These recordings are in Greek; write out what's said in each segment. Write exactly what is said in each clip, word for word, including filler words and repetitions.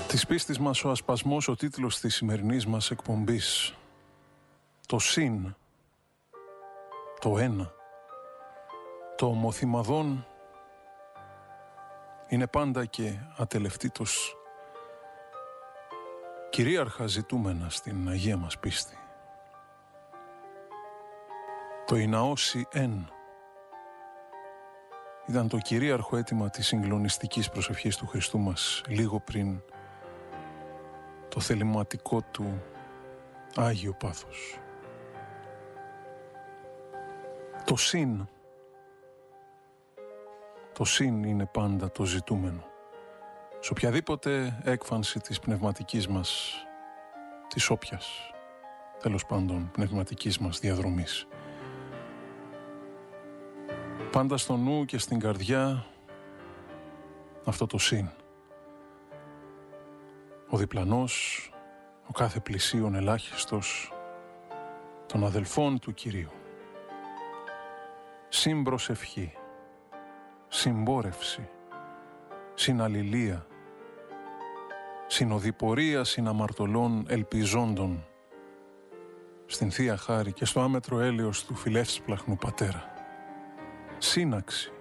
Της πίστης μας ο ασπασμός, ο τίτλος της σημερινής μας εκπομπής. Το συν, το ένα, το ομοθυμαδόν είναι πάντα και ατελευτήτως κυρίαρχα ζητούμενα στην Αγία μας πίστη. Το «Ιναώσει εν» ήταν το κυρίαρχο αίτημα της συγκλονιστικής προσευχής του Χριστού μας λίγο πριν το θεληματικό του Άγιο Πάθος. Το συν, το συν είναι πάντα το ζητούμενο σε οποιαδήποτε έκφανση της πνευματικής μας, της όποιας, τέλος πάντων, πνευματικής μας διαδρομής. Πάντα στο νου και στην καρδιά αυτό το συν. Ο διπλανός, ο κάθε πλησίον ελάχιστος των αδελφών του Κυρίου. Συμπροσευχή, συμπόρευση, συναλληλία, συνοδοιπορία συναμαρτωλών ελπιζόντων στην Θεία Χάρη και στο άμετρο έλεος του φιλεύσπλαχνου Πατέρα. Σύναξη,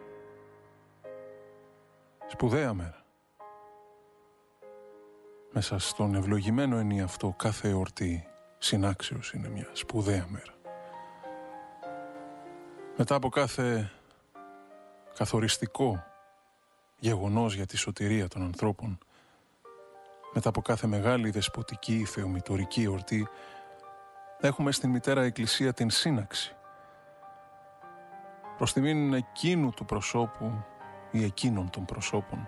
σπουδαία μέρα. Μέσα στον ευλογημένο ενιαυτό κάθε εορτή συνάξεως είναι μια σπουδαία μέρα. Μετά από κάθε καθοριστικό γεγονός για τη σωτηρία των ανθρώπων, μετά από κάθε μεγάλη δεσποτική θεομητορική εορτή, έχουμε στην Μητέρα Εκκλησία την σύναξη προς τιμήν εκείνου του προσώπου ή εκείνων των προσώπων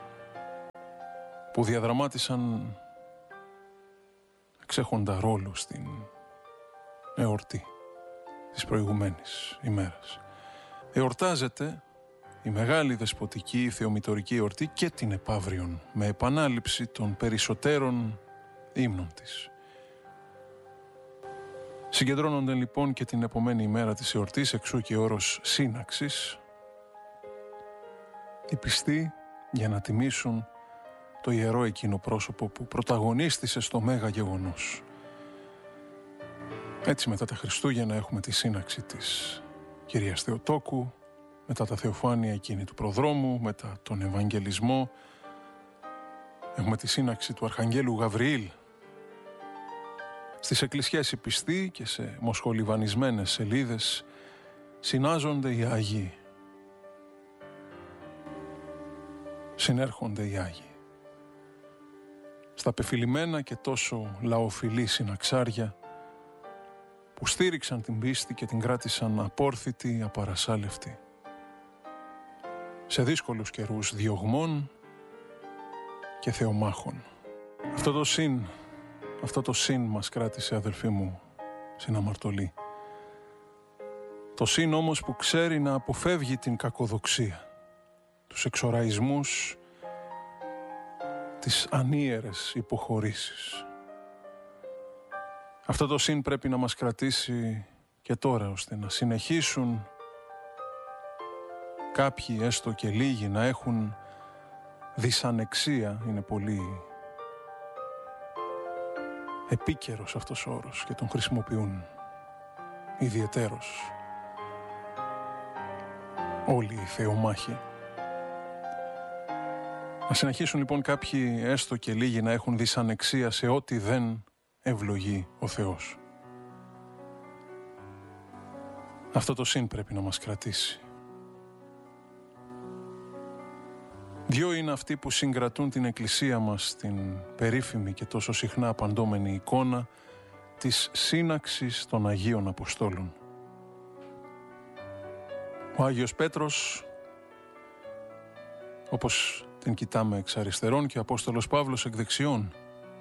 που διαδραμάτισαν εξέχοντα ρόλο στην εορτή της προηγουμένης ημέρας. Εορτάζεται η μεγάλη δεσποτική θεομητορική εορτή και την επαύριον με επανάληψη των περισσότερων ύμνων της. Συγκεντρώνονται λοιπόν και την επομένη ημέρα της εορτής, εξού και όρος σύναξης, οι πιστοί για να τιμήσουν το ιερό εκείνο πρόσωπο που πρωταγωνίστησε στο μέγα γεγονός. Έτσι μετά τα Χριστούγεννα έχουμε τη σύναξη της Κυρίας Θεοτόκου, μετά τα Θεοφάνεια εκείνη του προδρόμου, μετά τον Ευαγγελισμό, έχουμε τη σύναξη του Αρχαγγέλου Γαβριήλ. Στις εκκλησιές οι πιστοί και σε μοσχολιβανισμένες σελίδες συνάζονται οι Άγιοι. Συνέρχονται οι Άγιοι. Στα πεφυλημένα και τόσο λαοφιλή συναξάρια που στήριξαν την πίστη και την κράτησαν απόρθητη, απαρασάλευτη. Σε δύσκολους καιρούς διωγμών και θεομάχων. Αυτό το συν, αυτό το συν μας κράτησε, αδελφοί μου, συναμαρτωλή. Το συν όμως που ξέρει να αποφεύγει την κακοδοξία, τους εξοραϊσμούς, τις ανίερες υποχωρήσεις. Αυτό το συν πρέπει να μας κρατήσει και τώρα, ώστε να συνεχίσουν κάποιοι, έστω και λίγοι, να έχουν δυσανεξία. Είναι πολύ επίκαιρος αυτός ο όρος και τον χρησιμοποιούν ιδιαιτέρως όλοι οι θεομάχοι. Να συνεχίσουν λοιπόν κάποιοι, έστω και λίγοι, να έχουν δυσανεξία σε ό,τι δεν ευλογεί ο Θεός. Αυτό το συν πρέπει να μας κρατήσει. Δυο είναι αυτοί που συγκρατούν την Εκκλησία μας στην περίφημη και τόσο συχνά απαντώμενη εικόνα της σύναξης των Αγίων Αποστόλων. Ο Άγιος Πέτρος, όπως την κοιτάμε εξ αριστερών, και ο Απόστολος Παύλος εκ δεξιών.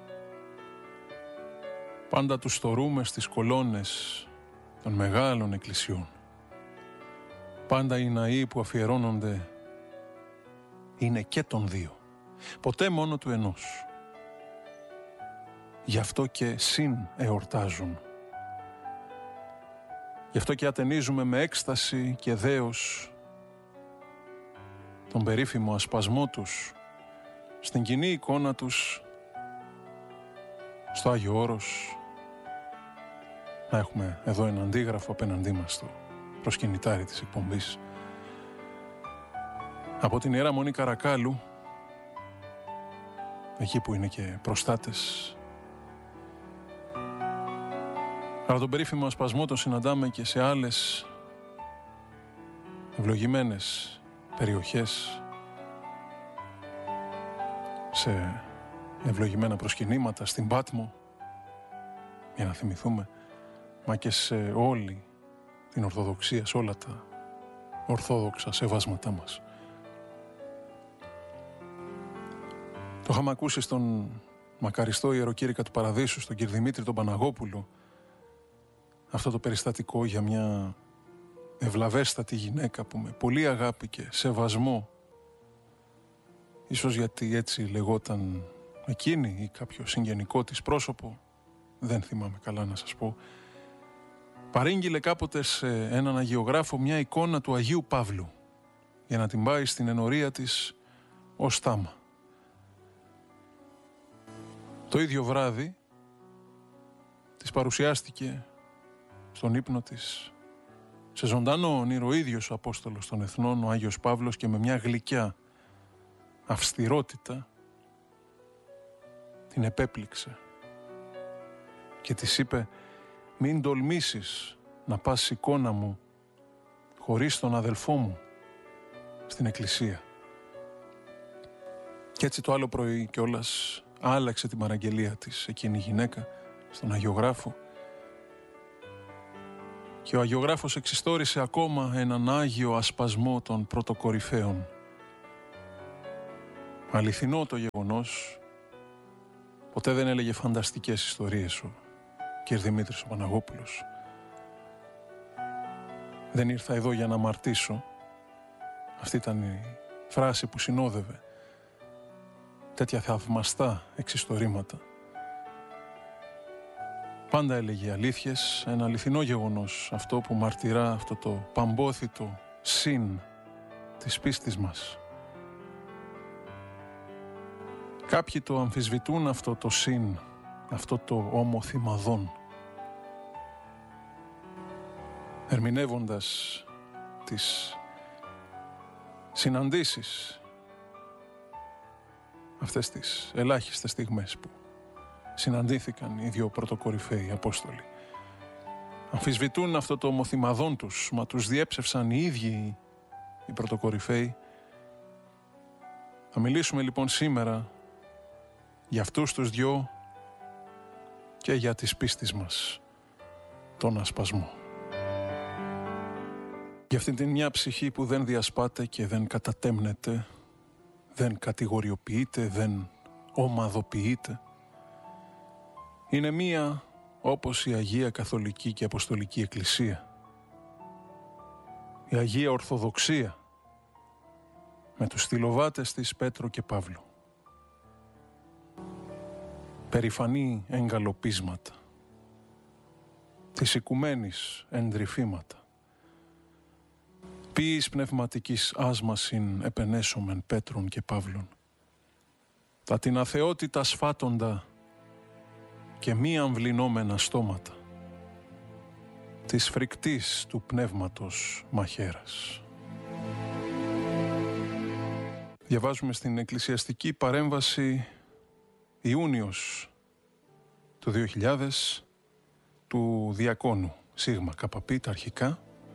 Πάντα τους θωρούμε στις κολόνες των μεγάλων εκκλησιών. Πάντα οι ναοί που αφιερώνονται είναι και των δύο, ποτέ μόνο του ενός. Γι' αυτό και συν εορτάζουν. Γι' αυτό και ατενίζουμε με έκσταση και δέος τον περίφημο ασπασμό τους στην κοινή εικόνα τους στο Άγιο Όρος, να έχουμε εδώ ένα αντίγραφο απέναντί μας στο προσκυνητάρι της εκπομπής. Από την Ιερά Μονή Καρακάλου, εκεί που είναι και προστάτες. Αλλά τον περίφημο ασπασμό τον συναντάμε και σε άλλες ευλογημένες περιοχές, σε ευλογημένα προσκυνήματα στην Πάτμο, για να θυμηθούμε, μα και σε όλη την Ορθοδοξία, σε όλα τα ορθόδοξα σεβάσματά μας. Το είχαμε ακούσει στον μακαριστό ιεροκήρυκα του Παραδείσου, στον κύριο Δημήτρη τον Παναγόπουλο, αυτό το περιστατικό για μια ευλαβέστατη γυναίκα που με πολύ αγάπη και σεβασμό, ίσως γιατί έτσι λεγόταν εκείνη ή κάποιο συγγενικό της πρόσωπο, δεν θυμάμαι καλά να σας πω, παρήγγειλε κάποτε σε έναν αγιογράφο μια εικόνα του Αγίου Παύλου για να την πάει στην ενορία της ως τάμα. Το ίδιο βράδυ της παρουσιάστηκε στον ύπνο της, σε ζωντανό όνειρο, ο ίδιος ο Απόστολος των Εθνών, ο Άγιος Παύλος, και με μια γλυκιά αυστηρότητα την επέπληξε και της είπε: «Μην τολμήσεις να πας εικόνα μου χωρίς τον αδελφό μου στην εκκλησία». Και έτσι το άλλο πρωί κιόλας άλλαξε την παραγγελία της εκείνη η γυναίκα στον αγιογράφο, και ο αγιογράφος εξιστόρισε ακόμα έναν άγιο ασπασμό των πρωτοκορυφαίων. Αληθινό το γεγονός, ποτέ δεν έλεγε φανταστικές ιστορίες ο κ. Δημήτρης ο Παναγόπουλος. Δεν ήρθα εδώ για να αμαρτήσω. Αυτή ήταν η φράση που συνόδευε τέτοια θαυμαστά εξιστορήματα. Πάντα έλεγε αλήθειες, ένα αληθινό γεγονός, αυτό που μαρτυρά αυτό το παμπόθητο συν της πίστης μας. Κάποιοι το αμφισβητούν αυτό το συν, αυτό το ομοθυμαδόν, ερμηνεύοντας τις συναντήσεις, αυτές τις ελάχιστες στιγμές που συναντήθηκαν οι δύο πρωτοκορυφαίοι Απόστολοι. Αμφισβητούν αυτό το ομοθυμαδόν τους, μα τους διέψευσαν οι ίδιοι οι πρωτοκορυφαίοι. Θα μιλήσουμε λοιπόν σήμερα για αυτούς τους δυο και για τις πίστης μας, τον ασπασμό. Για αυτήν την μια ψυχή που δεν διασπάται και δεν κατατέμνεται, δεν κατηγοριοποιείται, δεν ομαδοποιείται. Είναι μία όπως η Αγία Καθολική και Αποστολική Εκκλησία, η Αγία Ορθοδοξία, με τους στυλοβάτες της Πέτρο και Παύλου. Περηφανή εγκαλοπίσματα, της οικουμένης εντρυφήματα, ποιης πνευματικής άσμασιν επενέσομεν Πέτρων και Παύλων, τα την αθεότητα σφάτοντα και μη αμβλυνόμενα στόματα, της φρικτής του πνεύματος μαχαίρας. Διαβάζουμε στην εκκλησιαστική παρέμβαση Ιούνιος του δύο χιλιάδες του Διακόνου Σίγμα Καπαπή, τα αρχικά.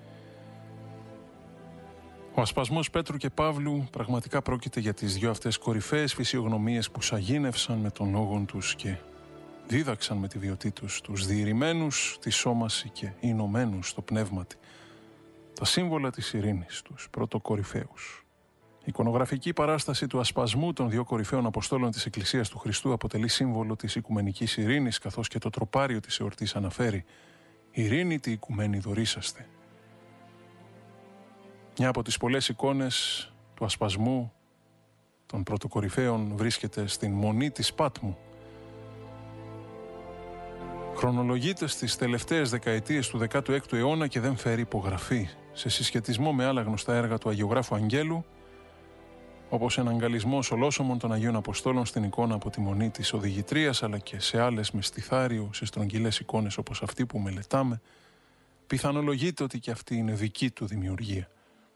Ο ασπασμός Πέτρου και Παύλου πραγματικά πρόκειται για τις δυο αυτές κορυφαίες φυσιογνωμίες που σαγίνευσαν με τον λόγον τους και δίδαξαν με τη βιωτή τους τους διηρημένους τη σώμαση και ηνωμένους στο πνεύματι, τα σύμβολα της ειρήνης, τους πρωτοκορυφαίους. Η εικονογραφική παράσταση του ασπασμού των δύο κορυφαίων Αποστόλων της Εκκλησίας του Χριστού αποτελεί σύμβολο της οικουμενικής ειρήνης, καθώς και το τροπάριο της εορτής αναφέρει «Ειρήνη τη οικουμένη δωρήσαστε». Μια από τις πολλές εικόνες του ασπασμού των πρωτοκορυφαίων βρίσκεται στην Μονή της Πάτμου. Χρονολογείται στις τελευταίες δεκαετίες του δέκατου έκτου αιώνα και δεν φέρει υπογραφή. Σε συσχετισμό με άλλα γνωστά έργα του Αγιογράφου Αγγέλου, όπως εναγκαλισμός ολόσωμων των Αγίων Αποστόλων στην εικόνα από τη Μονή της Οδηγητρίας, αλλά και σε άλλες με στιθάριο, σε στρογγυλές εικόνες όπως αυτή που μελετάμε, πιθανολογείται ότι και αυτή είναι δική του δημιουργία.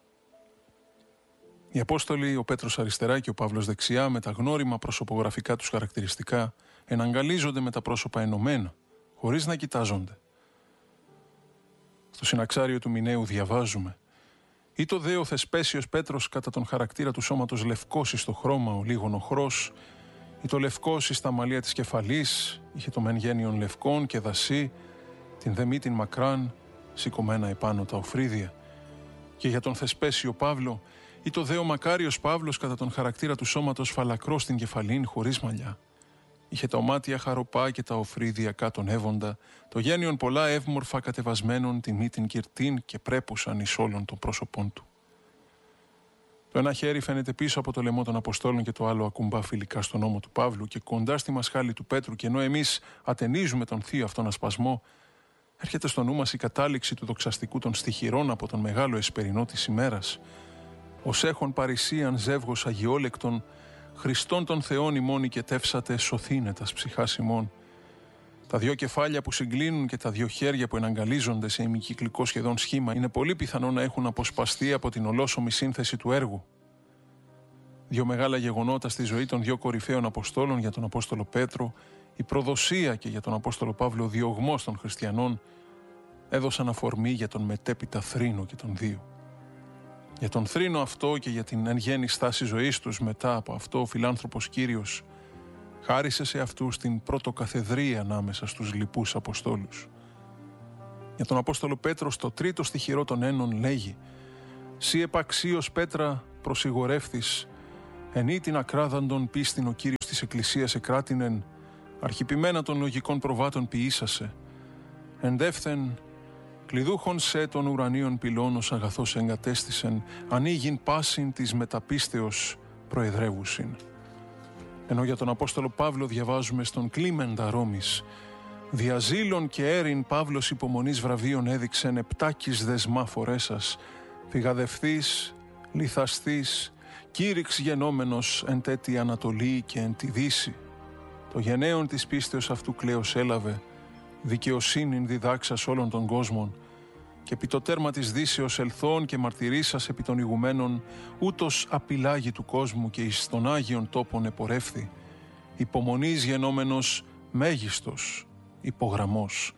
Οι Απόστολοι, ο Πέτρος αριστερά και ο Παύλος δεξιά, με τα γνώριμα προσωπογραφικά τους χαρακτηριστικά, εναγκαλίζονται με τα πρόσωπα ενωμένα, χωρίς να κοιτάζονται. Στο συναξάριο του Μιναίου διαβάζουμε: «Ή το δε ο Θεσπέσιος Πέτρος κατά τον χαρακτήρα του σώματος λευκός εις το χρώμα ο λίγον οχρός, ή το λευκός εις τα μαλλία της κεφαλής, είχε το μεν γένιον λευκόν και δασί, την δε μύτην μακράν, σηκωμένα επάνω τα οφρίδια. Και για τον Θεσπέσιο Παύλο, ή το δε ο μακάριος Παύλος κατά τον χαρακτήρα του σώματος φαλακρός στην κεφαλήν χωρίς μαλλιά. Είχε τα ομάτια χαροπά και τα οφρίδια κάτων εύοντα, το γένιον πολλά εύμορφα κατεβασμένων, τη μύτην κυρτήν και πρέπουσαν εις όλων των πρόσωπών του». Το ένα χέρι φαίνεται πίσω από το λαιμό των Αποστόλων και το άλλο ακουμπά φιλικά στον ώμο του Παύλου και κοντά στη μασχάλη του Πέτρου, και ενώ εμείς ατενίζουμε τον θείο αυτόν ασπασμό, έρχεται στο νου μας η κατάληξη του δοξαστικού των στιχηρών από τον μεγάλο εσπερινό της ημέρας. «Ως έχων παρησίαν ζεύγος αγιόλεκτον, Χριστόν των Θεών ημών οικετεύσατε, σωθήνε τας ψυχάς ημών». Τα δυο κεφάλια που συγκλίνουν και τα δυο χέρια που εναγκαλίζονται σε ημικυκλικό σχεδόν σχήμα είναι πολύ πιθανό να έχουν αποσπαστεί από την ολόσωμη σύνθεση του έργου. Δύο μεγάλα γεγονότα στη ζωή των δύο κορυφαίων Αποστόλων, για τον Απόστολο Πέτρο η προδοσία και για τον Απόστολο Παύλο ο διωγμός των χριστιανών, έδωσαν αφορμή για τον μετέπειτα θρήνο και τον δύο. Για τον θρήνο αυτό και για την εν γέννη στάση ζωής τους μετά από αυτό, ο φιλάνθρωπος Κύριος χάρισε σε αυτούς την πρωτοκαθεδρία ανάμεσα στους λοιπούς Αποστόλους. Για τον Απόστολο Πέτρο, στο τρίτο στιχηρό των Ένων λέγει: «Σύ επαξίως Πέτρα προσιγορεύθης, ενή την ακράδαντον πίστην ο Κύριος της Εκκλησίας εκράτηνεν, αρχιπημένα των λογικών προβάτων ποιήσασε, εντεύθεν κλειδούχον σε των ουρανίων πυλώνος αγαθός εγκατέστησεν, ανοίγειν πάσιν της μεταπίστεως προεδρεύουσιν». Ενώ για τον Απόστολο Παύλο διαβάζουμε στον Κλίμεντα Ρώμης: «Διαζήλων και έρην Παύλος υπομονής βραβείων έδειξεν, επτάκης δεσμά φορέσας, φυγαδευθής, λιθαστής, κήρυξ γενόμενος εν τέτοι Ανατολή και εν τη Δύση. Το γενναίον της πίστεως αυτού κλαίος έλαβε, δικαιοσύνην διδάξας όλων των κόσμων, και επί το τέρμα της Δύσεως ελθών και μαρτυρήσας επί των ηγουμένων, ούτως απειλάγει του κόσμου και εις των Άγιων τόπων επορεύθη, υπομονής γενόμενος μέγιστος υπογραμμός».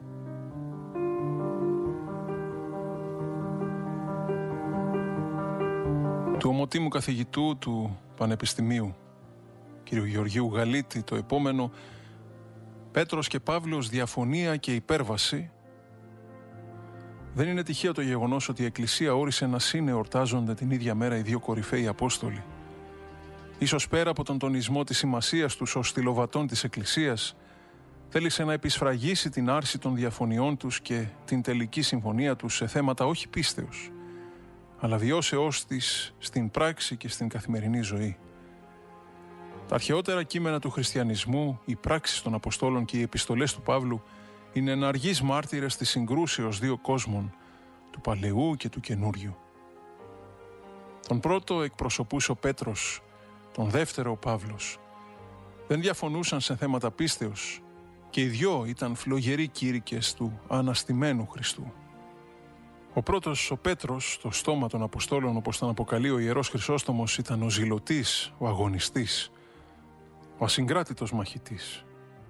Του ομοτήμου καθηγητού του Πανεπιστημίου, κ. Γεωργίου Γαλίτη, το επόμενο, Πέτρος και Παύλος, διαφωνία και υπέρβαση. Δεν είναι τυχαίο το γεγονός ότι η Εκκλησία όρισε να συνεορτάζονται την ίδια μέρα οι δύο κορυφαίοι Απόστολοι. Ίσως πέρα από τον τονισμό της σημασίας τους ως στυλοβατών της Εκκλησίας, θέλησε να επισφραγίσει την άρση των διαφωνιών τους και την τελική συμφωνία τους σε θέματα όχι πίστεως, αλλά βιώσεώς της στην πράξη και στην καθημερινή ζωή. Τα αρχαιότερα κείμενα του χριστιανισμού, οι πράξεις των Αποστόλων και οι επιστολές του Παύλου είναι εναργείς μάρτυρες της συγκρούσεως δύο κόσμων, του Παλαιού και του Καινούριου. Τον πρώτο εκπροσωπούσε ο Πέτρος, τον δεύτερο ο Παύλος. Δεν διαφωνούσαν σε θέματα πίστεως και οι δυο ήταν φλογεροί κήρυκες του αναστημένου Χριστού. Ο πρώτος, ο Πέτρος, στο στόμα των Αποστόλων, όπως τον αποκαλεί ο Ιερός Χρυσόστομος, ήταν ο ζηλωτής, ο αγωνιστής, ο ασυγκράτητος μαχητής.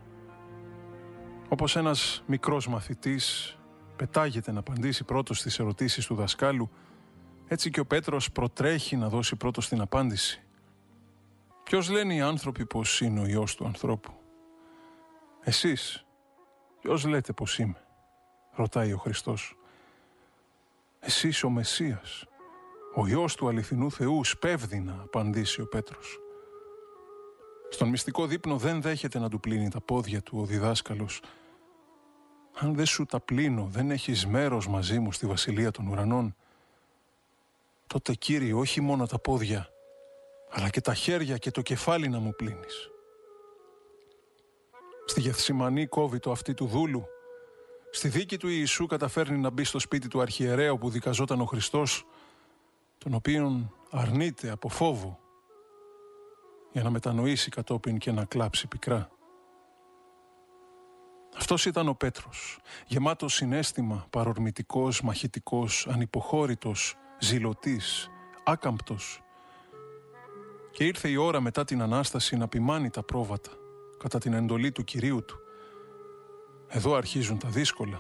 Όπως ένας μικρός μαθητής πετάγεται να απαντήσει πρώτος στις ερωτήσεις του δασκάλου, έτσι και ο Πέτρος προτρέχει να δώσει πρώτος την απάντηση. Ποιος λένε οι άνθρωποι πως είναι ο Υιός του ανθρώπου? Εσείς, ποιος λέτε πως είμαι? Ρωτάει ο Χριστός. Εσείς ο Μεσσίας, ο Υιός του αληθινού Θεού, σπέβδει να απαντήσει ο Πέτρος. Στον μυστικό δείπνο δεν δέχεται να του πλύνει τα πόδια του ο διδάσκαλος. Αν δεν σου τα πλύνω, δεν έχεις μέρος μαζί μου στη βασιλεία των ουρανών. Τότε, Κύριε, όχι μόνο τα πόδια, αλλά και τα χέρια και το κεφάλι να μου πλύνεις. Στη Γεθσιμανή κόβει το αυτί του δούλου. Στη δίκη του Ιησού καταφέρνει να μπει στο σπίτι του αρχιερέου που δικαζόταν ο Χριστός, τον οποίον αρνείται από φόβο για να μετανοήσει κατόπιν και να κλάψει πικρά. Αυτός ήταν ο Πέτρος, γεμάτος συναίσθημα, παρορμητικός, μαχητικός, ανυποχώρητος, ζηλωτής, άκαμπτος. Και ήρθε η ώρα μετά την Ανάσταση να ποιμάνει τα πρόβατα, κατά την εντολή του Κυρίου του. Εδώ αρχίζουν τα δύσκολα.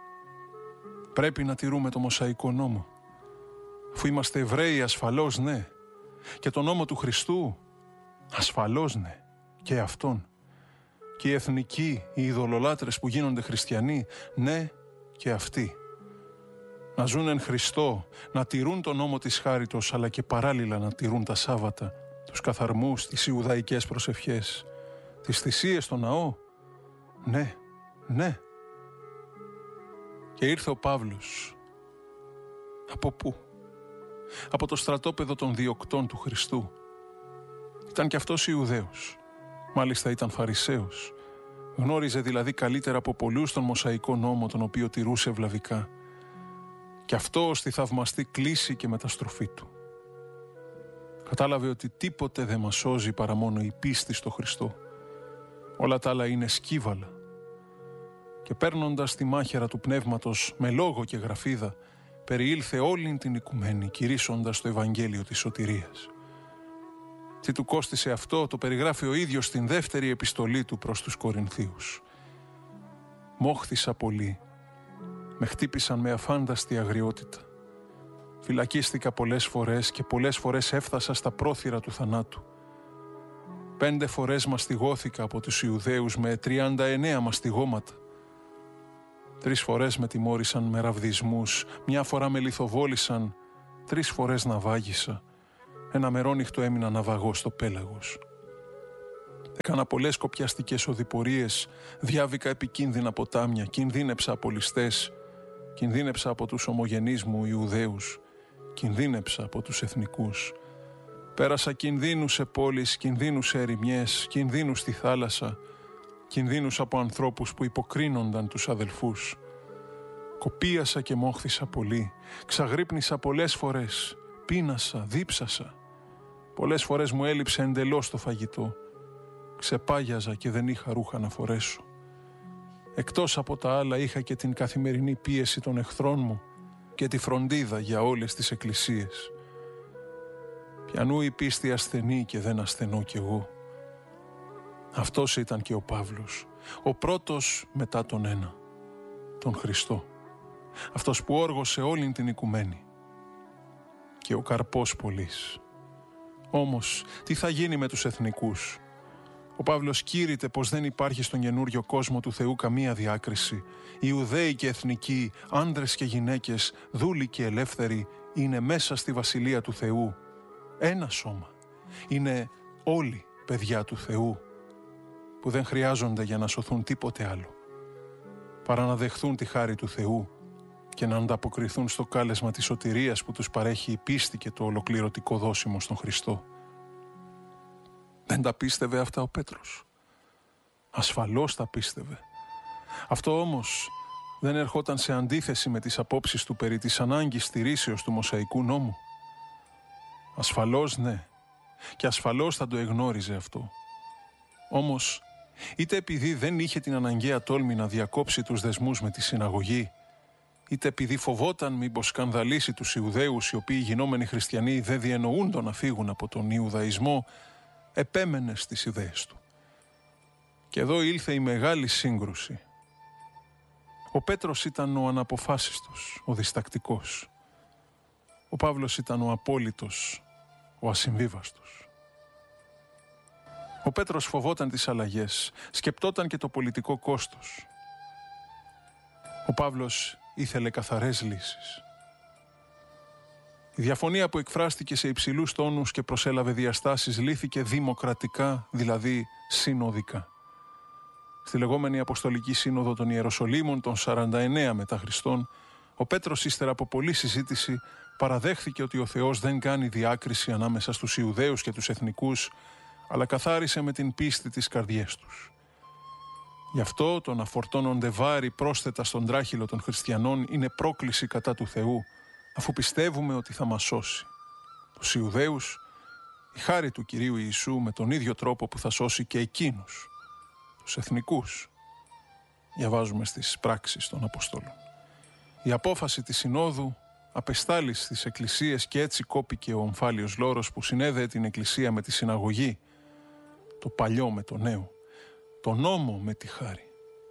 Πρέπει να τηρούμε το Μωσαϊκό νόμο. Αφού είμαστε Εβραίοι, ασφαλώς ναι. Και το νόμο του Χριστού, ασφαλώς ναι. Και αυτόν. Και οι εθνικοί, οι ειδωλολάτρες που γίνονται χριστιανοί, ναι και αυτοί. Να ζουν εν Χριστώ, να τηρούν τον νόμο της χάριτος, αλλά και παράλληλα να τηρούν τα Σάββατα, τους καθαρμούς, τις Ιουδαϊκές προσευχές, τις θυσίες στο ναό. Ναι, ναι. Και ήρθε ο Παύλος. Από πού? Από το στρατόπεδο των διοκτών του Χριστού. Ήταν κι αυτός Ιουδαίος. Μάλιστα ήταν Φαρισαίος. Γνώριζε δηλαδή καλύτερα από πολλούς τον Μωσαϊκό νόμο, τον οποίο τηρούσε ευλαβικά. Και αυτό στη θαυμαστή κλίση και μεταστροφή του. Κατάλαβε ότι τίποτε δεν μας σώζει παρά μόνο η πίστη στο Χριστό. Όλα τα άλλα είναι σκύβαλα. Και παίρνοντας τη μάχαιρα του πνεύματος με λόγο και γραφίδα, περιήλθε όλην την οικουμένη, κηρύσσοντας το Ευαγγέλιο της σωτηρίας. Τι του κόστισε αυτό, το περιγράφει ο ίδιος στην δεύτερη επιστολή του προς τους Κορινθίους. «Μόχθησα πολύ, με χτύπησαν με αφάνταστη αγριότητα. Φυλακίστηκα πολλές φορές και πολλές φορές έφτασα στα πρόθυρα του θανάτου. Πέντε φορές μαστιγώθηκα από τους Ιουδαίους με τριάντα εννέα μαστιγώματα. Τρεις φορές με τιμώρησαν με ραβδισμούς, μια φορά με λιθοβόλησαν, τρεις φορές ναυάγησα. Ένα μερόνυχτο έμεινα ναυαγός στο πέλαγος. Έκανα πολλές κοπιαστικές οδηπορίες, διάβηκα επικίνδυνα ποτάμια, κινδύνεψα από ληστές, κινδύνεψα από τους ομογενείς μου Ιουδαίους, κινδύνεψα από τους εθνικούς. Πέρασα κινδύνους σε πόλεις, κινδύνους σε ερημιές, κινδύνους στη θάλασσα, κινδύνους από ανθρώπους που υποκρίνονταν τους αδελφούς. Κοπίασα και μόχθησα πολύ, ξαγρύπνησα πολλές φορές, πείνασα, δίψασα. Πολλές φορές μου έλειψε εντελώς το φαγητό. Ξεπάγιαζα και δεν είχα ρούχα να φορέσω. Εκτός από τα άλλα είχα και την καθημερινή πίεση των εχθρών μου και τη φροντίδα για όλες τις εκκλησίες. Πιανού η πίστη ασθενή και δεν ασθενώ κι εγώ. Αυτός ήταν και ο Παύλος, ο πρώτος μετά τον ένα, τον Χριστό. Αυτός που όργωσε όλην την οικουμένη. Και ο καρπός πολλής. Όμως, τι θα γίνει με τους εθνικούς? Ο Παύλος κήρυτε πως δεν υπάρχει στον καινούριο κόσμο του Θεού καμία διάκριση. Ιουδαίοι και εθνικοί, άντρες και γυναίκες, δούλοι και ελεύθεροι, είναι μέσα στη βασιλεία του Θεού. Ένα σώμα. Είναι όλοι παιδιά του Θεού, που δεν χρειάζονται για να σωθούν τίποτε άλλο, παρά να δεχθούν τη χάρη του Θεού και να ανταποκριθούν στο κάλεσμα της σωτηρίας που τους παρέχει η πίστη και το ολοκληρωτικό δόσιμο στον Χριστό. Δεν τα πίστευε αυτά ο Πέτρος? Ασφαλώς τα πίστευε. Αυτό όμως δεν ερχόταν σε αντίθεση με τις απόψεις του περί της ανάγκης στηρίσεως του Μωσαϊκού νόμου. Ασφαλώς ναι, και ασφαλώς θα το εγνώριζε αυτό. Όμως, είτε επειδή δεν είχε την αναγκαία τόλμη να διακόψει τους δεσμούς με τη συναγωγή, είτε επειδή φοβόταν μήπως σκανδαλίσει τους Ιουδαίους, οι οποίοι γινόμενοι χριστιανοί δεν διεννοούν το να φύγουν από τον Ιουδαϊσμό, επέμενε στις ιδέες του. Και εδώ ήλθε η μεγάλη σύγκρουση. Ο Πέτρος ήταν ο αναποφάσιστος, ο διστακτικός. Ο Παύλος ήταν ο απόλυτος, ο ασυμβίβαστος. Ο Πέτρος φοβόταν τις αλλαγές, σκεπτόταν και το πολιτικό κόστος. Ο Παύλος ήθελε καθαρές λύσεις. Η διαφωνία που εκφράστηκε σε υψηλούς τόνους και προσέλαβε διαστάσεις λύθηκε δημοκρατικά, δηλαδή συνοδικά. Στη λεγόμενη Αποστολική Σύνοδο των Ιεροσολύμων των σαράντα εννέα μετά Χριστόν, ο Πέτρος, ύστερα από πολλή συζήτηση, παραδέχθηκε ότι ο Θεός δεν κάνει διάκριση ανάμεσα στους Ιουδαίους και τους εθνικούς, αλλά καθάρισε με την πίστη τις καρδιές τους. Γι' αυτό το να φορτώνονται βάρη πρόσθετα στον τράχυλο των χριστιανών είναι πρόκληση κατά του Θεού, αφού πιστεύουμε ότι θα μας σώσει. Τους Ιουδαίους Η χάρη του Κυρίου Ιησού με τον ίδιο τρόπο που θα σώσει και εκείνους, τους εθνικούς, διαβάζουμε στις πράξεις των Αποστόλων. Η απόφαση της Συνόδου απεστάλει στις εκκλησίες και έτσι κόπηκε ο ομφάλιος λόρος που συνέδεε την εκκλησία με τη συναγωγή, το παλιό με το νέο, το νόμο με τη χάρη.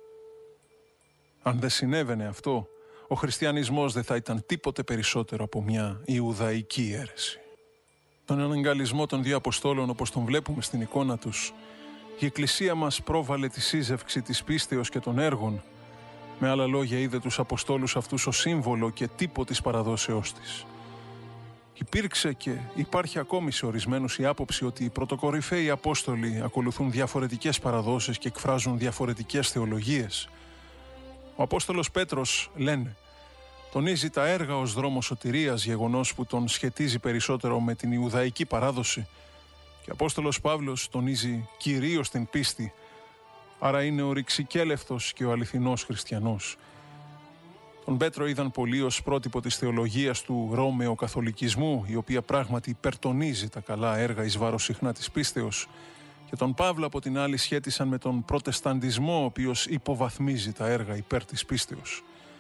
Αν δεν συνέβαινε αυτό, ο χριστιανισμός δεν θα ήταν τίποτε περισσότερο από μια Ιουδαϊκή αίρεση. Τον αναγκαλισμό των δύο Αποστόλων, όπως τον βλέπουμε στην εικόνα τους, η Εκκλησία μας πρόβαλε τη σύζευξη της πίστεως και των έργων. Με άλλα λόγια, είδε τους Αποστόλους αυτούς ως σύμβολο και τύπο της παραδόσεώς της. Υπήρξε και υπάρχει ακόμη σε ορισμένους η άποψη ότι οι πρωτοκορυφαίοι Απόστολοι ακολουθούν διαφορετικές παραδόσεις και εκφράζουν διαφορετικές θεολογίες. Ο Απόστολος Πέτρος, λένε, τονίζει τα έργα ως δρόμο σωτηρίας, γεγονός που τον σχετίζει περισσότερο με την Ιουδαϊκή παράδοση, και ο Απόστολος Παύλος τονίζει κυρίως την πίστη, άρα είναι ο ρηξικέλευτος και ο αληθινός χριστιανός. Τον Πέτρο είδαν πολλοί ως πρότυπο της θεολογίας του Ρώμαιο καθολικισμού, η οποία πράγματι υπερτονίζει τα καλά έργα εις βάρος συχνά της πίστεως, και τον Παύλο από την άλλη σχέτισαν με τον προτεσταντισμό, ο οποίος υποβαθμίζει τα έργα υπέρ της πίστεως.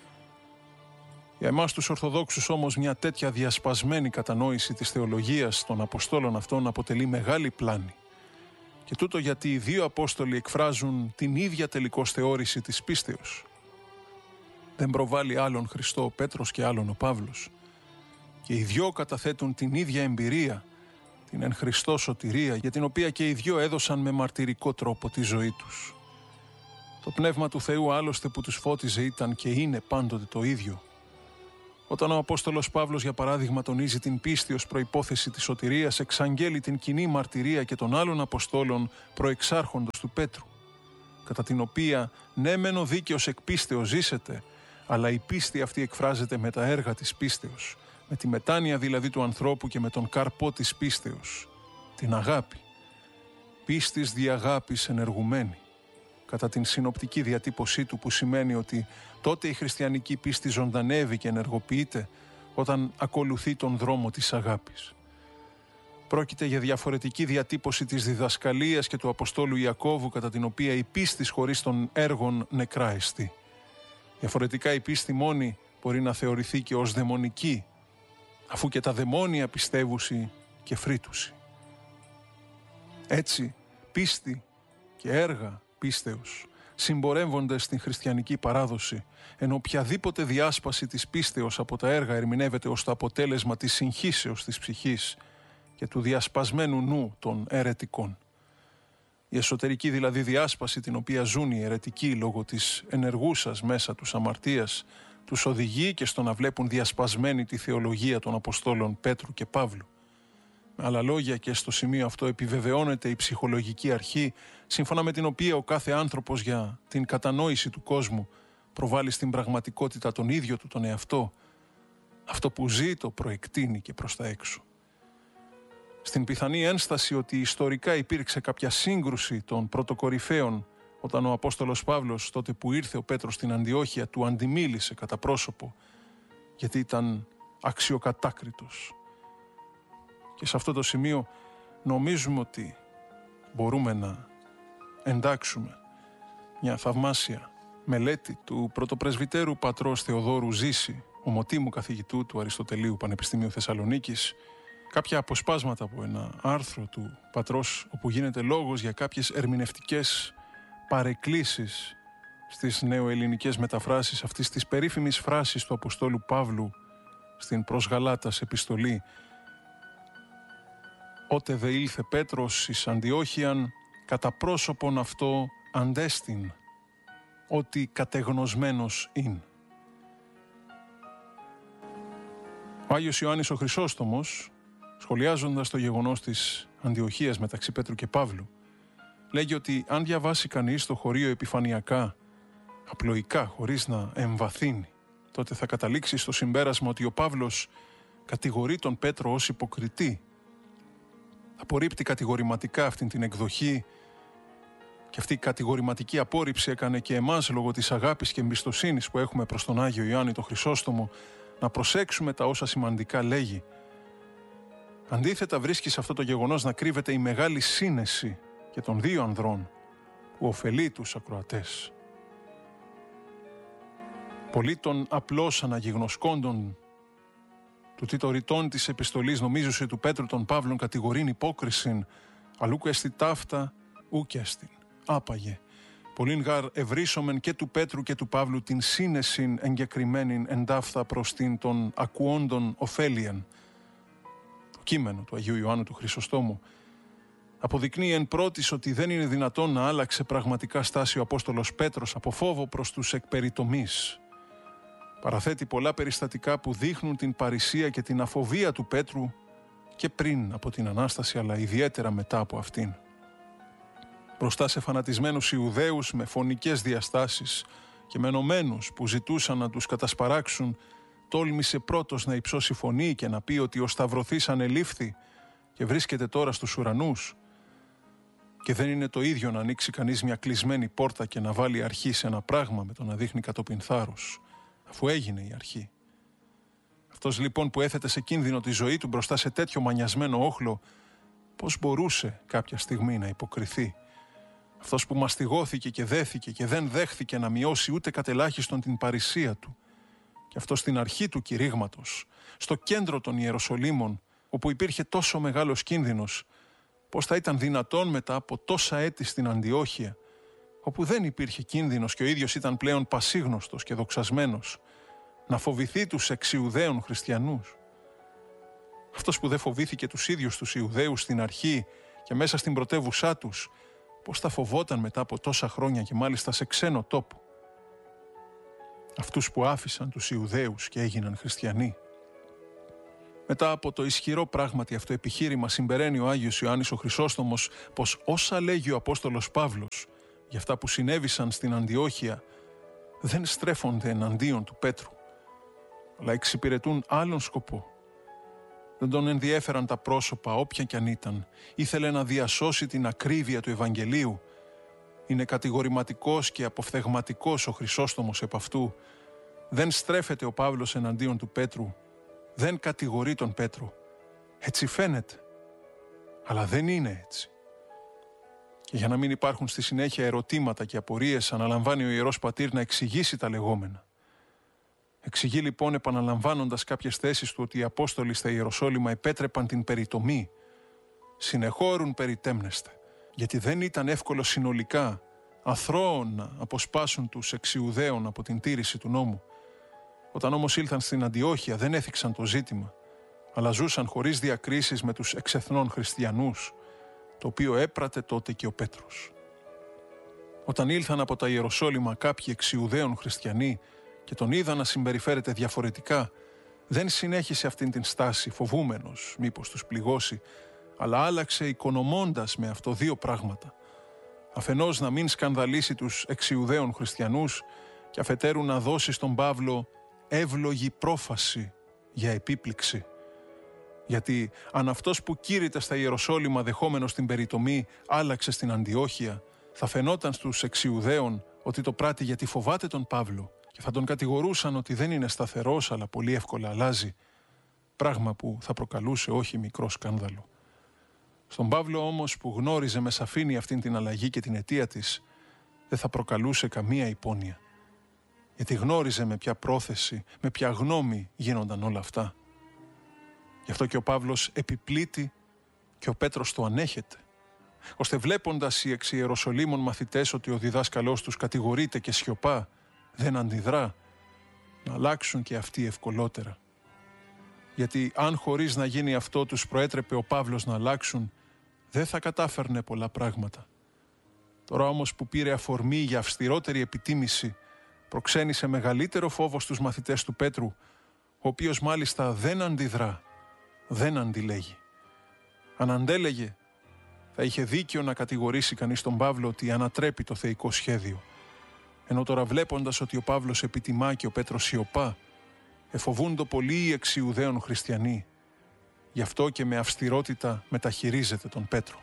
Για εμάς τους Ορθοδόξους όμως μια τέτοια διασπασμένη κατανόηση της θεολογίας των Αποστόλων αυτών αποτελεί μεγάλη πλάνη. Και τούτο γιατί οι δύο Απόστολοι εκφράζουν την ίδια τελικώς θεώρηση της πίστεως. Δεν προβάλλει άλλον Χριστό ο Πέτρος και άλλον ο Παύλος. Και οι δυο καταθέτουν την ίδια εμπειρία, την εν Χριστώ σωτηρία, για την οποία και οι δυο έδωσαν με μαρτυρικό τρόπο τη ζωή τους. Το Πνεύμα του Θεού άλλωστε που τους φώτιζε ήταν και είναι πάντοτε το ίδιο. Όταν ο Απόστολος Παύλος, για παράδειγμα, τονίζει την πίστη ως προϋπόθεση της σωτηρίας, εξαγγέλει την κοινή μαρτυρία και των άλλων Αποστόλων προεξάρχοντος του Πέτρου, κατά την οποία ναι μεν ο δίκαιος εκ πίστεως ζήσεται, αλλά η πίστη αυτή εκφράζεται με τα έργα της πίστεως, με τη μετάνοια δηλαδή του ανθρώπου και με τον καρπό της πίστεως, την αγάπη. Πίστης δι' αγάπης ενεργουμένη, κατά την συνοπτική διατύπωσή του, που σημαίνει ότι τότε η χριστιανική πίστη ζωντανεύει και ενεργοποιείται όταν ακολουθεί τον δρόμο της αγάπης. Πρόκειται για διαφορετική διατύπωση της διδασκαλίας και του Αποστόλου Ιακώβου, κατά την οποία η πίστη χωρίς των έργων νεκρά εστί. Διαφορετικά η πίστη μόνη μπορεί να θεωρηθεί και ως δαιμονική, αφού και τα δαιμόνια πιστεύουσι και φρύτουσι. Έτσι, πίστη και έργα πίστεως συμπορεύονται στην χριστιανική παράδοση, ενώ οποιαδήποτε διάσπαση της πίστεως από τα έργα ερμηνεύεται ως το αποτέλεσμα της συγχύσεως της ψυχής και του διασπασμένου νου των αιρετικών. Η εσωτερική δηλαδή διάσπαση την οποία ζουν οι αιρετικοί λόγω της ενεργούσας μέσα τους αμαρτίας τους οδηγεί και στο να βλέπουν διασπασμένη τη θεολογία των Αποστόλων Πέτρου και Παύλου. Με άλλα λόγια, και στο σημείο αυτό επιβεβαιώνεται η ψυχολογική αρχή, σύμφωνα με την οποία ο κάθε άνθρωπος για την κατανόηση του κόσμου προβάλλει στην πραγματικότητα τον ίδιο του τον εαυτό. Αυτό που ζει το προεκτείνει και προς τα έξω. Στην πιθανή ένσταση ότι ιστορικά υπήρξε κάποια σύγκρουση των πρωτοκορυφαίων, όταν ο Απόστολος Παύλος, τότε που ήρθε ο Πέτρος στην Αντιόχεια, του αντιμίλησε κατά πρόσωπο, γιατί ήταν αξιοκατάκριτος. Και σε αυτό το σημείο νομίζουμε ότι μπορούμε να εντάξουμε μια θαυμάσια μελέτη του πρωτοπρεσβυτέρου πατρός Θεοδόρου Ζήση, ομοτήμου καθηγητού του Αριστοτελείου Πανεπιστημίου Θεσσαλονίκης, κάποια αποσπάσματα από ένα άρθρο του πατρός, όπου γίνεται λόγος για κάποιες ερμηνευτικές παρεκκλήσεις στις νεοελληνικές μεταφράσεις αυτής της περίφημης φράσης του Αποστόλου Παύλου στην προς Γαλάτας επιστολή: «Ότε δε ήλθε Πέτρος εις Αντιόχειαν, κατά πρόσωπον αυτό αντέστην, ότι κατεγνωσμένος ειν». Ο Άγιος Ιωάννης ο Χρυσόστομος, σχολιάζοντας το γεγονός της Αντιοχίας μεταξύ Πέτρου και Παύλου, λέγει ότι αν διαβάσει κανείς το χωρίο επιφανειακά, απλοϊκά, χωρίς να εμβαθύνει, τότε θα καταλήξει στο συμπέρασμα ότι ο Παύλος κατηγορεί τον Πέτρο ως υποκριτή. Απορρίπτει κατηγορηματικά αυτήν την εκδοχή, και αυτή η κατηγορηματική απόρριψη έκανε και εμάς, λόγω της αγάπης και εμπιστοσύνης που έχουμε προς τον Άγιο Ιωάννη τον Χρυσόστομο, να προσέξουμε τα όσα σημαντικά λέγει. Αντίθετα βρίσκει σε αυτό το γεγονός να κρύβεται η μεγάλη σύνεση και των δύο ανδρών που ωφελεί τους ακροατές. Πολλοί των απλώς αναγιγνωσκόντων του τι το ρητών της επιστολής νομίζουσε του Πέτρου των Παύλων κατηγορήν υπόκρισιν, αλλού εστι ταύτα ουκ εστιν. Άπαγε. Πολλήν γαρ ευρύσομεν και του Πέτρου και του Παύλου την σύνεσιν εγκεκριμένην εντάφθα προς την των ακουόντων ωφέλιαν. Το κείμενο του Αγίου Ιωάννου του Χρυσοστόμου αποδεικνύει εν πρώτης ότι δεν είναι δυνατόν να άλλαξε πραγματικά στάση ο Απόστολος Πέτρος από φόβο προς τους εκπεριτομείς. Παραθέτει πολλά περιστατικά που δείχνουν την παρησία και την αφοβία του Πέτρου και πριν από την Ανάσταση, αλλά ιδιαίτερα μετά από αυτήν. Μπροστά σε φανατισμένους Ιουδαίους με φωνικές διαστάσεις και με ενωμένους που ζητούσαν να τους κατασπαράξουν, τόλμησε πρώτος να υψώσει φωνή και να πει ότι ο Σταυρωθής ανελήφθη και βρίσκεται τώρα στους ουρανούς. Και δεν είναι το ίδιο να ανοίξει κανείς μια κλεισμένη πόρτα και να βάλει αρχή σε ένα πράγμα με το να δείχνει κατόπιν θάρρος, αφού έγινε η αρχή. Αυτός λοιπόν που έθετε σε κίνδυνο τη ζωή του μπροστά σε τέτοιο μανιασμένο όχλο, πώς μπορούσε κάποια στιγμή να υποκριθεί? Αυτός που μαστιγώθηκε και δέθηκε και δεν δέχθηκε να μειώσει ούτε κατελάχιστον την παρησία του. Και αυτό στην αρχή του κηρύγματος, στο κέντρο των Ιεροσολύμων, όπου υπήρχε τόσο μεγάλος κίνδυνος, πώς θα ήταν δυνατόν μετά από τόσα έτη στην Αντιόχεια, όπου δεν υπήρχε κίνδυνος και ο ίδιος ήταν πλέον πασίγνωστος και δοξασμένος, να φοβηθεί τους εξιουδαίων χριστιανούς? Αυτός που δεν φοβήθηκε τους ίδιους τους Ιουδαίους στην αρχή και μέσα στην πρωτεύουσά τους, πώς θα φοβόταν μετά από τόσα χρόνια και μάλιστα σε ξένο τόπο? Αυτούς που άφησαν τους Ιουδαίους και έγιναν χριστιανοί. Μετά από το ισχυρό πράγματι αυτό επιχείρημα συμπεραίνει ο Άγιος Ιωάννης ο Χρυσόστομος πως όσα λέγει ο Απόστολος Παύλος για αυτά που συνέβησαν στην Αντιόχεια δεν στρέφονται εναντίον του Πέτρου, αλλά εξυπηρετούν άλλον σκοπό. Δεν τον ενδιέφεραν τα πρόσωπα όποια κι αν ήταν. Ήθελε να διασώσει την ακρίβεια του Ευαγγελίου. Είναι κατηγορηματικός και αποφθεγματικός ο Χρυσόστομος επ' αυτού. Δεν στρέφεται ο Παύλος εναντίον του Πέτρου. Δεν κατηγορεί τον Πέτρο. Έτσι φαίνεται. Αλλά δεν είναι έτσι. Και για να μην υπάρχουν στη συνέχεια ερωτήματα και απορίες, αναλαμβάνει ο Ιερός Πατήρ να εξηγήσει τα λεγόμενα. Εξηγεί λοιπόν επαναλαμβάνοντας κάποιες θέσεις του ότι οι Απόστολοι στα Ιεροσόλυμα επέτρεπαν την περιτομή. Συνεχώρουν περιτέμνεστε, γιατί δεν ήταν εύκολο συνολικά αθρώων να αποσπάσουν τους εξιουδαίων από την τήρηση του νόμου. Όταν όμως ήλθαν στην Αντιόχεια δεν έθιξαν το ζήτημα, αλλά ζούσαν χωρίς διακρίσεις με τους εξεθνών χριστιανούς, το οποίο έπρατε τότε και ο Πέτρος. Όταν ήλθαν από τα Ιεροσόλυμα κάποιοι εξιουδαίων χριστιανοί και τον είδαν να συμπεριφέρεται διαφορετικά, δεν συνέχισε αυτήν την στάση φοβούμενος μήπως τους πληγώσει, αλλά άλλαξε οικονομώντας με αυτό δύο πράγματα. Αφενός να μην σκανδαλίσει τους εξιουδαίων χριστιανούς και αφετέρου να δώσει στον Παύλο εύλογη πρόφαση για επίπληξη. Γιατί αν αυτός που κήρυτε στα Ιεροσόλυμα δεχόμενος την περιτομή άλλαξε στην Αντιόχεια, θα φαινόταν στους εξιουδαίων ότι το πράττει γιατί φοβάται τον Παύλο και θα τον κατηγορούσαν ότι δεν είναι σταθερός αλλά πολύ εύκολα αλλάζει, πράγμα που θα προκαλούσε όχι μικρό σκάνδαλο. Στον Παύλο όμως που γνώριζε με σαφήνεια αυτήν την αλλαγή και την αιτία της, δεν θα προκαλούσε καμία υπόνοια. Γιατί γνώριζε με ποια πρόθεση, με ποια γνώμη γίνονταν όλα αυτά. Γι' αυτό και ο Παύλος επιπλήττει και ο Πέτρος το ανέχεται, ώστε βλέποντας οι εξ Ιεροσολύμων μαθητές ότι ο διδάσκαλός τους κατηγορείται και σιωπά, δεν αντιδρά, να αλλάξουν και αυτοί ευκολότερα. Γιατί αν χωρίς να γίνει αυτό τους προέτρεπε ο Παύλος να αλλάξουν, δεν θα κατάφερνε πολλά πράγματα. Τώρα όμως που πήρε αφορμή για αυστηρότερη επιτίμηση, προξένησε μεγαλύτερο φόβο στους μαθητές του Πέτρου, ο οποίος μάλιστα δεν αντιδρά, δεν αντιλέγει. Αν αντέλεγε, θα είχε δίκιο να κατηγορήσει κανείς τον Παύλο ότι ανατρέπει το θεϊκό σχέδιο. Ενώ τώρα βλέποντας ότι ο Παύλος επιτιμά και ο Πέτρος σιωπά, εφοβούντο πολύ οι εξ Ιουδαίων χριστιανοί. Γι' αυτό και με αυστηρότητα μεταχειρίζεται τον Πέτρο.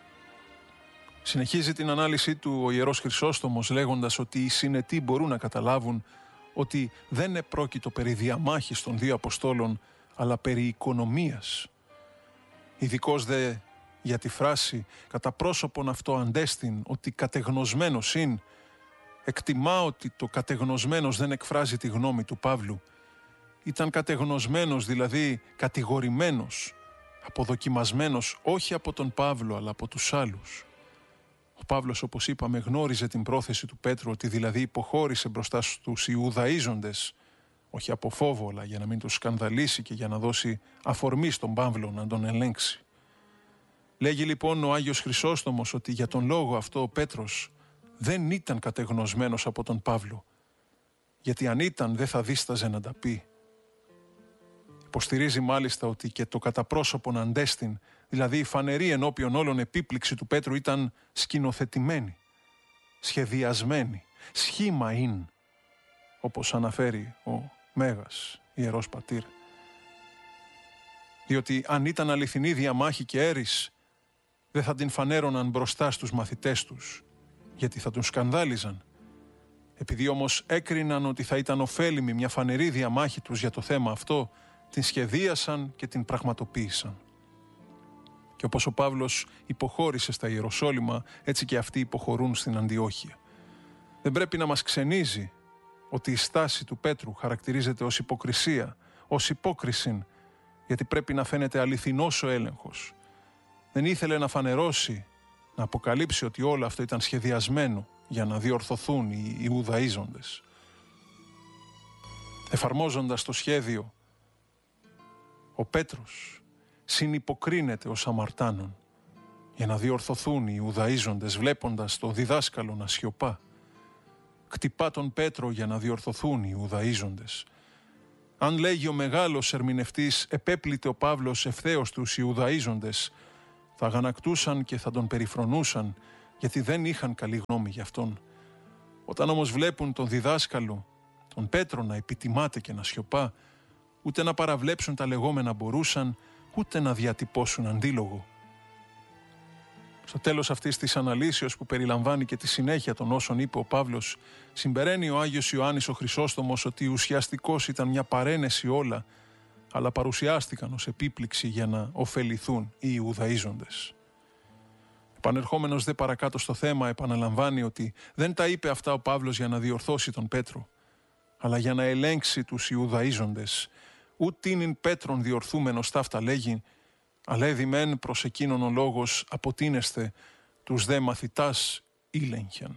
Συνεχίζει την ανάλυση του ο Ιερός Χρυσόστομος λέγοντας ότι οι συνετοί μπορούν να καταλάβουν ότι δεν επρόκειτο περί διαμάχης των δύο Αποστόλων, αλλά περί οικονομίας. ειδικός δε για τη φράση «κατά πρόσωπον αυτό αντέστην ότι κατεγνωσμένος είναι», εκτιμά ότι το κατεγνωσμένος δεν εκφράζει τη γνώμη του Παύλου. Ήταν κατεγνωσμένος, δηλαδή κατηγορημένος, αποδοκιμασμένος όχι από τον Παύλο αλλά από τους άλλους. Ο Παύλος, όπως είπαμε, γνώριζε την πρόθεση του Πέτρου, ότι δηλαδή υποχώρησε μπροστά στους Ιουδαΐζοντες, όχι από φόβο αλλά για να μην τους σκανδαλίσει και για να δώσει αφορμή στον Παύλο να τον ελέγξει. Λέγει λοιπόν ο Άγιος Χρυσόστομος ότι για τον λόγο αυτό ο Πέτρος δεν ήταν κατεγνωσμένος από τον Παύλο, γιατί αν ήταν δεν θα δίσταζε να τα πει. Υποστηρίζει μάλιστα ότι και το κατά πρόσωπον αντέστην, δηλαδή η φανερή ενώπιον όλων επίπληξη του Πέτρου, ήταν σκηνοθετημένη, σχεδιασμένη, σχήμα ειν, όπως αναφέρει ο Μέγας Ιερός Πατήρ. Διότι αν ήταν αληθινή διαμάχη και έρης, δεν θα την φανέρωναν μπροστά στους μαθητές τους, γιατί θα τον σκανδάλιζαν. Επειδή όμως έκριναν ότι θα ήταν ωφέλιμη μια φανερή διαμάχη τους για το θέμα αυτό, την σχεδίασαν και την πραγματοποίησαν. Και όπως ο Παύλος υποχώρησε στα Ιεροσόλυμα, έτσι και αυτοί υποχωρούν στην Αντιόχεια. Δεν πρέπει να μας ξενίζει ότι η στάση του Πέτρου χαρακτηρίζεται ως υποκρισία, ως υπόκρισιν, γιατί πρέπει να φαίνεται αληθινός ο έλεγχος. Δεν ήθελε να φανερώσει, να αποκαλύψει ότι όλο αυτό ήταν σχεδιασμένο για να διορθωθούν οι Ιουδαΐζοντες. Εφαρμόζοντας το σχέδιο, ο Πέτρος συνυποκρίνεται ως αμαρτάνων για να διορθωθούν οι Ιουδαΐζοντες, βλέποντας το διδάσκαλο να σιωπά. Κτυπά τον Πέτρο για να διορθωθούν οι Ιουδαΐζοντες. Αν λέγει ο μεγάλος ερμηνευτής «επέπλητε ο Παύλος ευθέως τους Ιουδαΐζοντες», θα αγανακτούσαν και θα τον περιφρονούσαν, γιατί δεν είχαν καλή γνώμη γι' αυτόν. Όταν όμως βλέπουν τον διδάσκαλο, τον Πέτρο, να επιτιμάται και να σιωπά, ούτε να παραβλέψουν τα λεγόμενα μπορούσαν, ούτε να διατυπώσουν αντίλογο. Στο τέλος αυτής της αναλύσεως, που περιλαμβάνει και τη συνέχεια των όσων είπε ο Παύλος, συμπεραίνει ο Άγιος Ιωάννης ο Χρυσόστομος ότι ουσιαστικώς ήταν μια παρένεση όλα, αλλά παρουσιάστηκαν ως επίπληξη για να ωφεληθούν οι Ιουδαΐζοντες. Επανερχόμενος δε παρακάτω στο θέμα, επαναλαμβάνει ότι δεν τα είπε αυτά ο Παύλος για να διορθώσει τον Πέτρο, αλλά για να ελέγξει τους Ιουδαΐζοντες. Ούτ είναι Πέτρον διορθούμενος ταύτα λέγει, αλλά εδημέν προς εκείνον ο λόγος αποτείνεστε τους δε μαθητάς ήλεγχεν.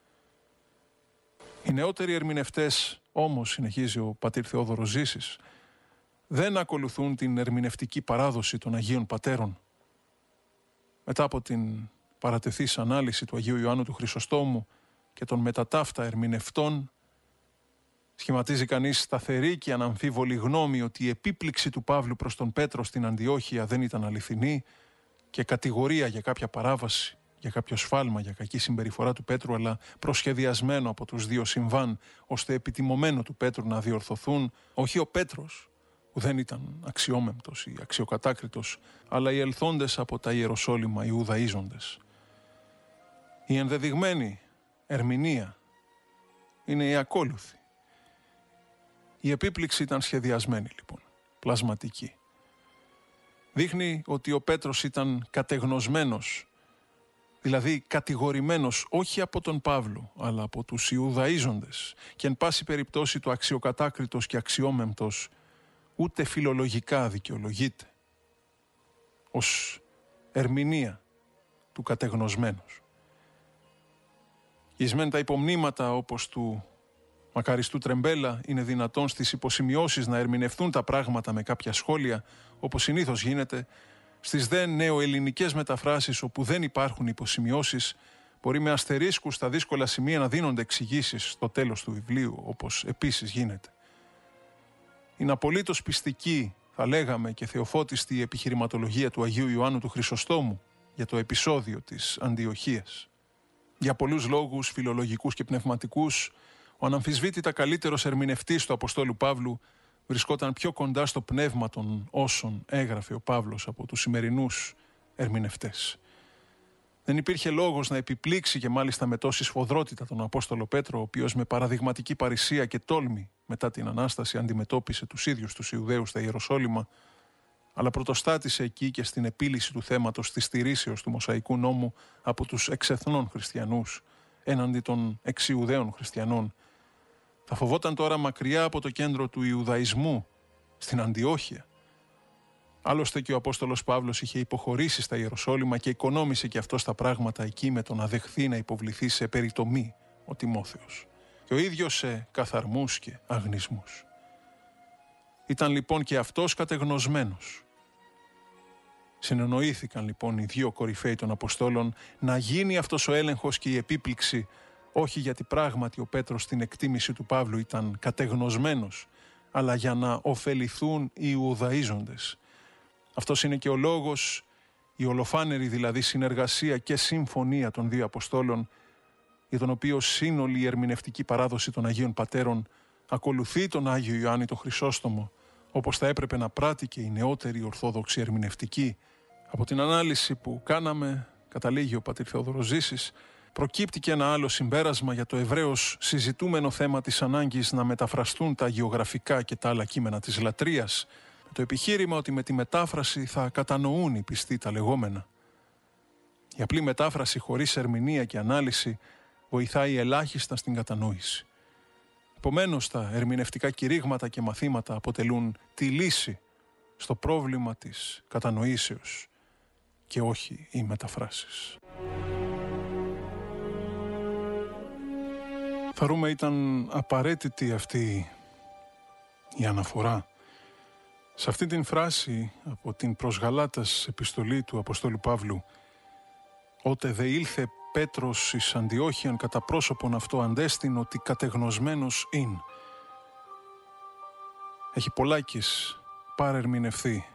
Οι νεότεροι ερμηνευτές όμως, συνεχίζει ο πατήρ Θεόδωρος Ζήσης, δεν ακολουθούν την ερμηνευτική παράδοση των Αγίων Πατέρων. Μετά από την παρατεθής ανάλυση του Αγίου Ιωάννου του Χρυσοστόμου και των μετατάφτα ερμηνευτών, σχηματίζει κανείς σταθερή και αναμφίβολη γνώμη ότι η επίπληξη του Παύλου προς τον Πέτρο στην Αντιόχεια δεν ήταν αληθινή και κατηγορία για κάποια παράβαση, για κάποιο σφάλμα, για κακή συμπεριφορά του Πέτρου, αλλά προσχεδιασμένο από τους δύο συμβάν, ώστε επιτιμωμένο του Πέτρου να διορθωθούν όχι ο Πέτρος, που δεν ήταν αξιόμεμπτος ή αξιοκατάκριτος, αλλά οι ελθόντες από τα Ιεροσόλυμα Ιουδαΐζοντες. Η ενδεδειγμένη ερμηνεία είναι η ακόλουθη. Η επίπληξη ήταν σχεδιασμένη λοιπόν, πλασματική. Δείχνει ότι ο Πέτρος ήταν κατεγνωσμένος, δηλαδή κατηγορημένος όχι από τον Παύλο, αλλά από τους Ιουδαΐζοντες, και εν πάση περιπτώσει το αξιοκατάκριτος και αξιόμεμπτος ούτε φιλολογικά δικαιολογείται ως ερμηνεία του κατεγνωσμένος. Εις τα υπομνήματα όπως του μακαριστού Τρεμπέλα είναι δυνατόν στις υποσημειώσεις να ερμηνευτούν τα πράγματα με κάποια σχόλια, όπως συνήθως γίνεται. Στις δε νεοελληνικές μεταφράσεις όπου δεν υπάρχουν υποσημειώσεις, μπορεί με αστερίσκους στα δύσκολα σημεία να δίνονται εξηγήσεις στο τέλος του βιβλίου, όπως επίσης γίνεται. Είναι απολύτως πιστική, θα λέγαμε, και θεοφώτιστη η επιχειρηματολογία του Αγίου Ιωάννου του Χρυσοστόμου για το επεισόδιο της Αντιοχίας. Για πολλούς λόγους φιλολογικούς και πνευματικούς, ο αναμφισβήτητα καλύτερος ερμηνευτής του Αποστόλου Παύλου βρισκόταν πιο κοντά στο πνεύμα των όσων έγραφε ο Παύλος από τους σημερινούς ερμηνευτές. Δεν υπήρχε λόγος να επιπλήξει και μάλιστα με τόση σφοδρότητα τον Απόστολο Πέτρο, ο οποίος με παραδειγματική παρησία και τόλμη μετά την Ανάσταση αντιμετώπισε τους ίδιους τους Ιουδαίους στα Ιεροσόλυμα, αλλά πρωτοστάτησε εκεί και στην επίλυση του θέματος της στηρίσεως του Μωσαϊκού νόμου από τους εξεθνών χριστιανούς έναντι των εξιουδαίων χριστιανών. Θα φοβόταν τώρα μακριά από το κέντρο του Ιουδαϊσμού, στην Αντιόχεια. Άλλωστε και ο Απόστολος Παύλος είχε υποχωρήσει στα Ιεροσόλυμα και οικονόμησε και αυτό τα πράγματα εκεί με το να δεχθεί να υποβληθεί σε περιτομή ο Τιμόθεος. Και ο ίδιος σε καθαρμούς και αγνισμούς. Ήταν λοιπόν και αυτός κατεγνωσμένος. Συνεννοήθηκαν λοιπόν οι δύο κορυφαίοι των Αποστόλων να γίνει αυτός ο έλεγχος και η επίπληξη, όχι γιατί πράγματι ο Πέτρος στην εκτίμηση του Παύλου ήταν κατεγνωσμένος, αλλά για να ωφεληθούν οι Ιουδαΐζοντες. Αυτός είναι και ο λόγος, η ολοφάνερη δηλαδή συνεργασία και συμφωνία των δύο Αποστόλων, για τον οποίο σύνολη η ερμηνευτική παράδοση των Αγίων Πατέρων ακολουθεί τον Άγιο Ιωάννη τον Χρυσόστομο, όπως θα έπρεπε να πράττει και η νεότερη Ορθόδοξη ερμηνευτική. Από την ανάλυση που κάναμε, καταλήγει ο πατήρ Θεόδωρος Ζήσης, προκύπτει και ένα άλλο συμπέρασμα για το ευρέως συζητούμενο θέμα της ανάγκης να μεταφραστούν τα αγιογραφικά και τα άλλα κείμενα της λατρείας, με το επιχείρημα ότι με τη μετάφραση θα κατανοούν οι πιστοί τα λεγόμενα. Η απλή μετάφραση χωρίς ερμηνεία και ανάλυση βοηθάει ελάχιστα στην κατανόηση. Επομένως, τα ερμηνευτικά κηρύγματα και μαθήματα αποτελούν τη λύση στο πρόβλημα της κατανοήσεως και όχι οι μεταφράσεις. Θεωρούμε ήταν απαραίτητη αυτή η αναφορά σε αυτή την φράση από την προς Γαλάτας επιστολή του Αποστόλου Παύλου, «Ότε δε ήλθε Πέτρος εις Αντιόχειαν κατά πρόσωπον αυτό αντέστην ότι κατεγνωσμένος ειν». Έχει πολλάκις παρερμηνευθεί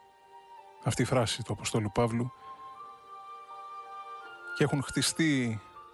αυτή η φράση του Αποστόλου Παύλου και έχουν χτιστεί